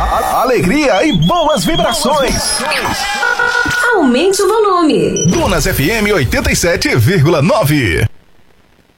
Alegria e boas vibrações. Aumente o volume. Dunas FM 87,9.